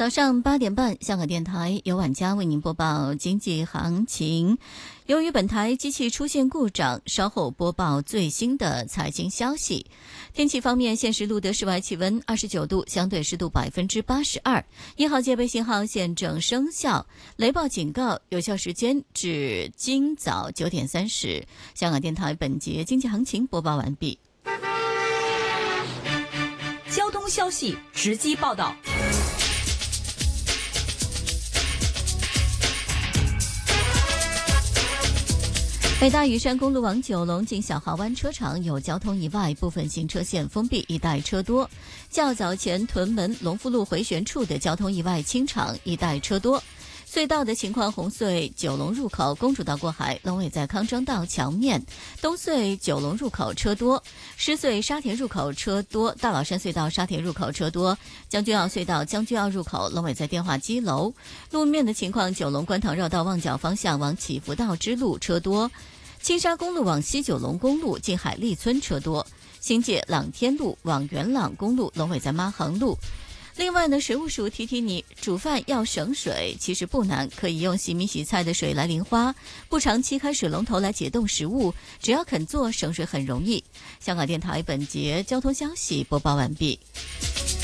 早上8点半，香港电台由晚佳为您播报经济行情。由于本台机器出现故障，稍后播报最新的财经消息。天气方面，现时录得室外气温29度，相对湿度82%，1号戒备信号现正生效，雷暴警告有效时间至今早9点30。香港电台本节经济行情播报完毕。 交通消息直击报道。 北大屿山公路往九龙近小蚝湾车场有交通意外，部分行车线封闭，一带车多。较早前屯门龙富路回旋处的交通意外清场，一带车多。隧道的情况，红隧九龙入口公主道过海，龙尾在康庄道桥面；东隧九龙入口车多，狮隧沙田入口车多，大老山隧道沙田入口车多，将军澳隧道将军澳入口龙尾在电话机楼。路面的情况，九龙观塘绕道旺角方向往祈福道支路车多，青沙公路往西九龙公路近海立村车多，新界朗天路往元朗公路龙尾在妈行路。另外呢，水务署提提你，煮饭要省水，其实不难，可以用洗米洗菜的水来淋花，不长期开水龙头来解冻食物，只要肯做，省水很容易。香港电台本节交通消息播报完毕。